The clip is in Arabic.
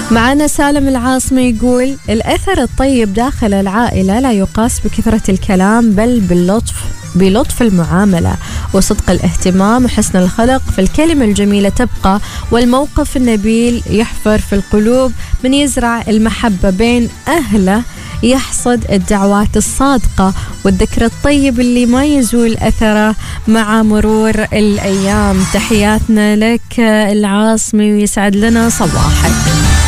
معنا سالم العاصمي يقول الأثر الطيب داخل العائلة لا يقاس بكثرة الكلام بل بلطف المعاملة وصدق الاهتمام وحسن الخلق. فالكلمة الجميلة تبقى والموقف النبيل يحفر في القلوب. من يزرع المحبة بين أهله يحصد الدعوات الصادقة والذكر الطيب اللي ما يزول أثره مع مرور الأيام. تحياتنا لك العاصمي ويسعد لنا صباحك.